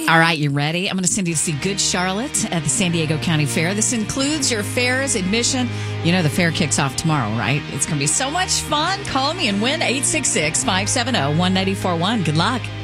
All right, you ready? I'm going to send you to see Good Charlotte at the San Diego County Fair. This includes your fair's admission. You know the fair kicks off tomorrow, right? It's going to be so much fun. Call me and win 866-570-1941. Good luck.